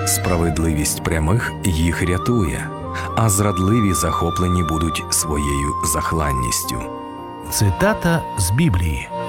Справедливість прямих їх рятує, а зрадливі захоплені будуть своєю захланністю. Цитата з Біблії.